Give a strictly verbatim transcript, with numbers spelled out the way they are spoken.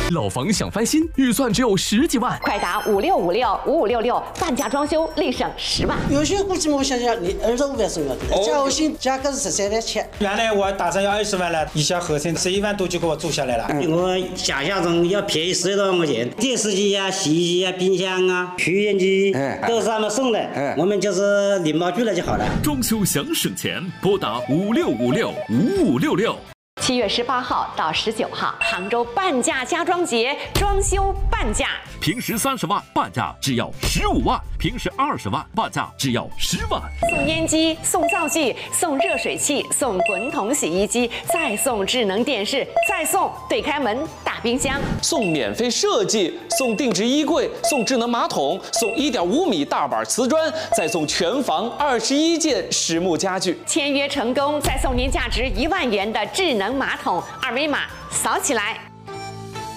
老房想翻新，预算只有十几万， 快打五六五六五五六六，半价装修立省十万。 有些估计我想想，你二十五万送要的，加后薪价格是十三万七。 原来我打算要二十万了，一下合成十一万多就给我租下来了。 嗯、我想象中要便宜十多万块钱，电视机啊、洗衣机啊、冰箱啊、取烟机都是他们送的，嗯、我们就是礼貌拒了就好了。 装修想省钱，拨打五六五六五五六六。 七月十八号到十九号，杭州半价家装节，装修半价。 平时三十万，半价只要十五万；平时二十万，半价只要十万。 送烟机，送灶具，送热水器，送滚筒洗衣机，再送智能电视，再送对开门大冰箱， 送免费设计，送定制衣柜，送智能马桶，送一点五米大板瓷砖，再送全房二十一件实木家具。 签约成功，再送您价值一万元的智能马桶，二维码扫起来。